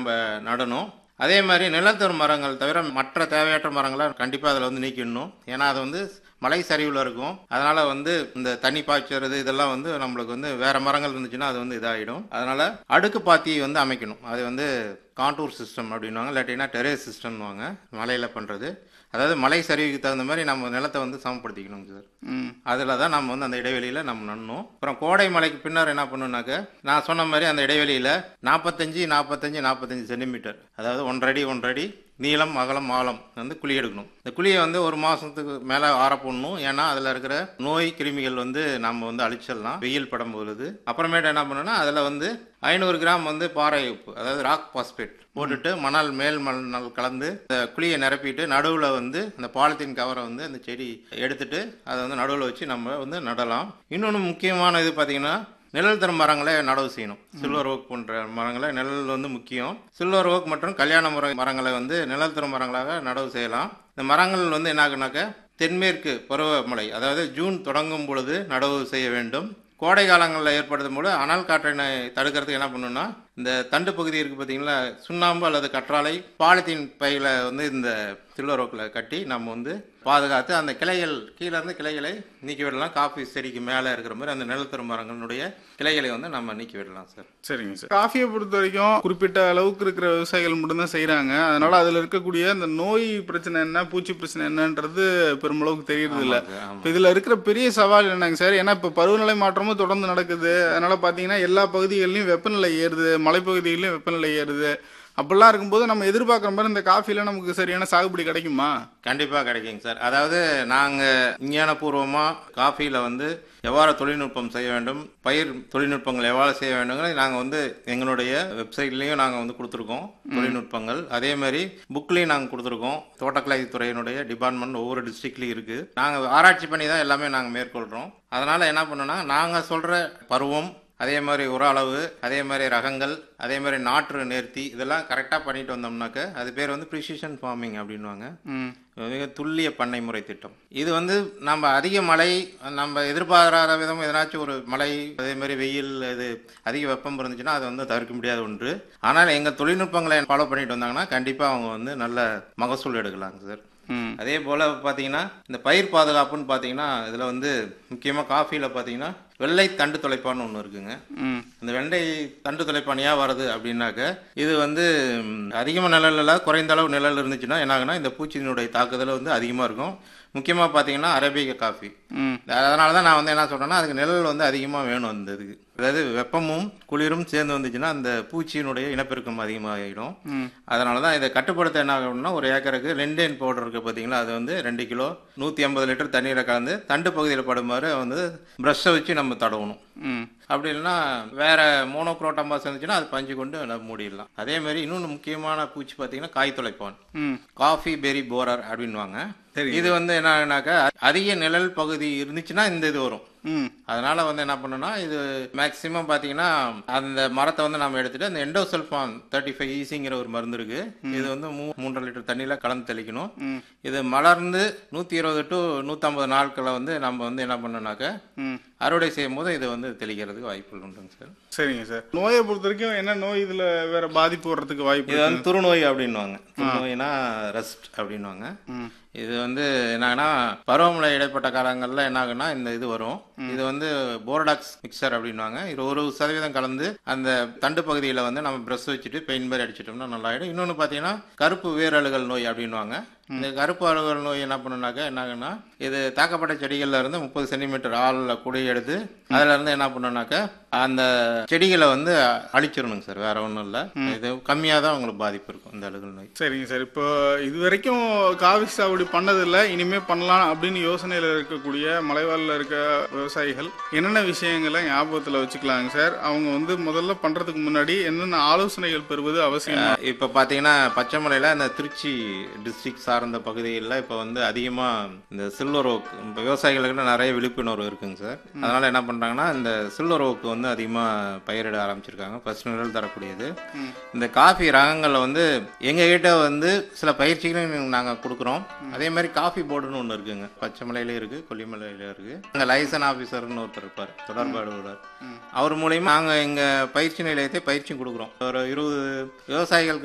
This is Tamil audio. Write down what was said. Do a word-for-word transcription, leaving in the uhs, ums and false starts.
நம்ம நடணும். அதே மாதிரி நிலத்தொரு மரங்கள் தவிர மற்ற தேவையற்ற மரங்களை கண்டிப்பாக அதில் வந்து நீக்கிடணும். ஏன்னா அது வந்து மலை சரிவில் இருக்கும். அதனால வந்து இந்த தண்ணி பாய்ச்சறது இதெல்லாம் வந்து நம்மளுக்கு வந்து வேற மரங்கள் இருந்துச்சுன்னா அது வந்து இதாகிடும். அதனால அடுக்கு பாத்தி வந்து அமைக்கணும். அது வந்து கான்டூர் சிஸ்டம் அப்படின்வாங்க, இல்லாட்டினா டெரேஸ் சிஸ்டம்னுவாங்க, மலையில் பண்ணுறது. அதாவது மலை சரிவுக்கு தகுந்த மாதிரி நம்ம நிலத்தை வந்து சமப்படுத்திக்கணும் சார். அதில் தான் நம்ம வந்து அந்த இடைவெளியில் நம்ம நடணும். அப்புறம் கோடை மலைக்கு பின்னர் என்ன பண்ணணுன்னாக்க நான் சொன்ன மாதிரி அந்த இடைவெளியில் நாற்பத்தஞ்சு நாற்பத்தஞ்சு நாற்பத்தஞ்சு சென்டிமீட்டர், அதாவது ஒன்றரை ஒன்றரை நீளம் அகலம் ஆழம் வந்து குழி எடுக்கணும். இந்த குழியை வந்து ஒரு மாதத்துக்கு மேலே ஆற போடணும். ஏன்னா அதில் இருக்கிற நோய் கிருமிகள் வந்து நம்ம வந்து அழிச்சிடலாம் வெயில் படம் பொழுது. அப்புறமேட்டு என்ன பண்ணணும்னா அதில் வந்து ஐநூறு கிராம் வந்து பாறை உப்பு, அதாவது ராக் பாஸ்பேட் போட்டுட்டு மணல் மேல் மணல் கலந்து இந்த குழியை நிரப்பிட்டு நடுவில் வந்து அந்த பாலித்தீன் கவரை வந்து அந்த செடி எடுத்துட்டு அதை வந்து நடுவில் வச்சு நம்ம வந்து நடலாம். இன்னொன்று முக்கியமான இது பார்த்தீங்கன்னா நிழல் தரும் மரங்களை நடவு செய்யணும். சில்வர் ஓக் போன்ற மரங்களை நிழல் வந்து முக்கியம். சில்வர் ஓக் மற்றும் கல்யாண முறை மரங்களை வந்து நிழல் தரும் மரங்களாக நடவு செய்யலாம். இந்த மரங்கள் வந்து என்ன ஆகுனாக்க தென்மேற்கு பருவமழை, அதாவது ஜூன் தொடங்கும் பொழுது நடவு செய்ய வேண்டும். கோடை காலங்களில் ஏற்படுத்தும் போது அனல் காற்றினை தடுக்கிறதுக்கு என்ன பண்ணணும்னா இந்த தண்டு பகுதி இருக்குது பார்த்தீங்களா, சுண்ணாம்பு அல்லது கற்றாழை பாலித்தீன் பையில் வந்து இந்த சில்வர் ஓக்கில் கட்டி நம்ம வந்து பாதுகாத்து அந்த கிளைகள் கீழே இருந்து கிளைகளை நீக்கி விடலாம். காஃபி செடிக்கு மேலே இருக்கிற மாதிரி அந்த நிலத்தரும் மரங்களுடைய கிளைகளை வந்து நம்ம நீக்கி விடலாம் சார். சரிங்க சார். காஃபியை பொறுத்த வரைக்கும் குறிப்பிட்ட அளவுக்கு இருக்கிற விவசாயிகள் மட்டும்தான் செய்கிறாங்க. அதனால அதில் இருக்கக்கூடிய அந்த நோய் பிரச்சனை என்ன, பூச்சி பிரச்சனை என்னன்றது பெருமளவுக்கு தெரியறது இல்லை. இப்போ இதில் இருக்கிற பெரிய சவால் என்னங்க சார்? ஏன்னா இப்போ பருவநிலை மாற்றமும் தொடர்ந்து நடக்குது. அதனால பார்த்தீங்கன்னா எல்லா பகுதிகளிலும் வெப்பநிலை ஏறுது, மலைப்பகுதிகளிலும் வெப்பநிலை ஏறுது. அப்படிலாம் இருக்கும்போது நம்ம எதிர்பார்க்குற மாதிரி இந்த காஃபில நமக்கு சரியான சாகுபடி கிடைக்குமா? கண்டிப்பாக கிடைக்குங்க சார். அதாவது நாங்கள் விஞ்ஞானபூர்வமாக காஃபியில் வந்து எவ்வாறு தொழில்நுட்பம் செய்ய வேண்டும், பயிர் தொழில்நுட்பங்கள் எவ்வாறு செய்ய வேண்டுங்கிறது நாங்கள் வந்து எங்களுடைய வெப்சைட்லேயும் நாங்கள் வந்து கொடுத்துருக்கோம் தொழில்நுட்பங்கள். அதே மாதிரி புக்லேயும் நாங்கள் கொடுத்துருக்கோம். தோட்டக்கலை துறையினுடைய டிபார்ட்மெண்ட் ஒவ்வொரு டிஸ்ட்ரிக்ட்லேயும் இருக்குது. நாங்கள் ஆராய்ச்சி பண்ணி தான் எல்லாமே நாங்கள் மேற்கொள்கிறோம். அதனால் என்ன பண்ணோன்னா நாங்கள் சொல்கிற பருவம், அதே மாதிரி உர அளவு, அதே மாதிரி ரகங்கள், அதே மாதிரி நாற்று நேர்த்தி இதெல்லாம் கரெக்டாக பண்ணிட்டு வந்தோம்னாக்க அது பேர் வந்து ப்ரிசிஷன் ஃபார்மிங் அப்படின்வாங்க. மிக துல்லிய பண்ணை முறை திட்டம். இது வந்து நம்ம அதிக மழை, நம்ம எதிர்பாராத விதம் எதனாச்சும் ஒரு மழை, அதே மாதிரி வெயில், இது அதிக வெப்பம் இருந்துச்சுன்னா அது வந்து தவிர்க்க முடியாத ஒன்று. ஆனால் எங்கள் தொழில்நுட்பங்களை ஃபாலோ பண்ணிட்டு வந்தாங்கன்னா கண்டிப்பாக அவங்க வந்து நல்ல மகசூல் எடுக்கலாங்க சார். அதே போல் பார்த்தீங்கன்னா இந்த பயிர் பாதுகாப்புன்னு பார்த்தீங்கன்னா இதில் வந்து முக்கியமாக காஃபியில் பார்த்தீங்கன்னா வெள்ளை தண்டு தொலைப்பான்னு ஒன்று இருக்குங்க. இந்த வெள்ளை தண்டு தொலைப்பான் ஏன் வருது அப்படின்னாக்க இது வந்து அதிகமாக நிழல் இல்லை, குறைந்த அளவு நிழல் இருந்துச்சுன்னா என்ன ஆகுனா இந்த பூச்சியினுடைய தாக்குதல் வந்து அதிகமாக இருக்கும். முக்கியமாக பார்த்தீங்கன்னா அரேபிகா காஃபி. அதனால தான் நான் வந்து என்ன சொல்கிறேன்னா அதுக்கு நிழல் வந்து அதிகமாக வேணும். அந்த இதுக்கு அதாவது வெப்பமும் குளிரும் சேர்ந்து வந்துச்சுன்னா அந்த பூச்சியினுடைய இனப்பெருக்கம் அதிகமாகிடும். அதனால தான் இதை கட்டுப்படுத்த என்ன ஆகணும்னா ஒரு ஏக்கருக்கு லெண்டேன் பவுடர் இருக்குது பார்த்தீங்களா, அது வந்து ரெண்டு கிலோ நூற்றி ஐம்பது லிட்டர் தண்ணீரை கலந்து தண்டு பகுதியில் படுமாறு வந்து ப்ரஷ்ஷை வச்சு நம்ம தடவணும். அப்படி இல்லைன்னா வேற மோனோக்ரோட்டம்பாஸ் இருந்துச்சுன்னா அது பஞ்சு கொண்டு நம்ம மூடிடலாம். அதே மாதிரி இன்னொன்று முக்கியமான பூச்சி பார்த்தீங்கன்னா காய் தொலைப்பான், காஃபி பெரி போரர் அப்படின்வாங்க. இது வந்து என்னன்னாக்கா அதிக நிழல் பகுதி இருந்துச்சுன்னா இந்த இது வரும். அதனால வந்து என்ன பண்ணணும்னா இது மேக்சிமம் பார்த்தீங்கன்னா அந்த மரத்தை வந்து நம்ம எடுத்துட்டு அந்த எண்டோசல்ஃபான் தேர்ட்டி ஃபைவ் ஈசிங்கிற ஒரு மருந்து இருக்கு. இது வந்து மூ மூன்றரை லிட்டர் தண்ணியில கலந்து தெளிக்கணும். இது மலர்ந்து நூற்றி இருபது டு நூற்றம்பது நாட்களை வந்து நம்ம வந்து என்ன பண்ணோம்னாக்க அறுவடை செய்யும் போது இது வந்து தெளிக்கிறதுக்கு வாய்ப்புகள் உண்டுங்க சார். சரிங்க சார். நோயை பொறுத்த வரைக்கும் என்ன நோய் இதில் வேற பாதிப்பு வர்றதுக்கு வாய்ப்பு? இது வந்து துருநோய் அப்படின்வாங்க. துருநோய்னா ரஸ்ட் அப்படின்வாங்க. இது வந்து என்னன்னா பருவமழை இடைப்பட்ட காலங்களில் என்ன ஆகுனா இந்த இது வரும். இது வந்து போர்டாக்ஸ் மிக்சர் அப்படின்வாங்க. இது ஒரு சதவீதம் கலந்து அந்த தண்டு பகுதியில் வந்து நம்ம ப்ரெஷ் வச்சுட்டு பெயிண்ட் மாதிரி அடிச்சிட்டோம்னா நல்லா ஆகிடும். இன்னொன்று பார்த்தீங்கன்னா கருப்பு வேரழுகல் நோய் அப்படின்வாங்க. இந்த கருப்பு அழுகல் நோய் என்ன பண்ணுனாக்கா என்ன ஆகுனா இது தாக்கப்பட்ட செடிகள்ல இருந்து முப்பது சென்டிமீட்டர் ஆளில் குடி எடுத்து அதுல இருந்து என்ன பண்ணோம்னாக்கா அந்த செடிகளை வந்து அழிச்சிடணுங்க சார். வேற ஒன்றும் இல்லை, இது கம்மியாக தான் உங்களுக்கு பாதிப்பு இருக்கும் இந்த அழுகல் நோய். சரிங்க சார். இப்போ இது வரைக்கும் காவி சாகுபடி பண்ணதில்லை, இனிமே பண்ணலாம் அப்படின்னு யோசனையில் இருக்கக்கூடிய மலைவாழில் இருக்க விவசாயிகள் என்னென்ன விஷயங்களை ஞாபகத்தில் வச்சுக்கலாங்க சார்? அவங்க வந்து முதல்ல பண்றதுக்கு முன்னாடி என்னென்ன ஆலோசனைகள் பெறுவது அவசியம்? இப்போ பார்த்தீங்கன்னா பச்சை மலையில் இந்த திருச்சி டிஸ்ட்ரிக்ட் சார்ந்த பகுதிகளில் இப்போ வந்து அதிகமாக இந்த சில்வர் ஓக் விவசாயிகளுக்கு நிறைய விழிப்புணர்வு இருக்குங்க சார். அதனால என்ன பண்ணுறாங்கன்னா இந்த சில்வர் ஓக்கு வந்து அதிகமாக பயிரிட ஆரம்பிச்சிருக்காங்க. ஃபர்ஸ்ட் நிழல் தரக்கூடியது. இந்த காஃபி ரகங்களில் வந்து எங்கள் கிட்ட வந்து சில பயிற்சிகளும் நாங்கள் கொடுக்குறோம். அதே மாதிரி காஃபி போர்டுன்னு ஒன்று இருக்குங்க. பச்சை மலையிலே இருக்குது, கொல்லிமலையில இருக்குது. அங்கே லைசன் ஆஃபீஸர்னு ஒருத்தர் இருப்பார், தொடர்பாடுவார். அவர் மூலயமா நாங்கள் எங்கள் பயிற்சி நிலையத்தை பயிற்சியும் கொடுக்குறோம். ஒரு இருபது விவசாயிகளுக்கு